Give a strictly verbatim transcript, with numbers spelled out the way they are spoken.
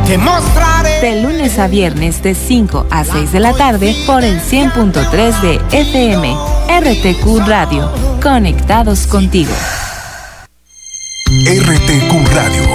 te mostraré. De lunes a viernes de cinco a seis de la tarde por el cien punto tres de F M. R T Q Radio. Conectados contigo. R T Q Radio.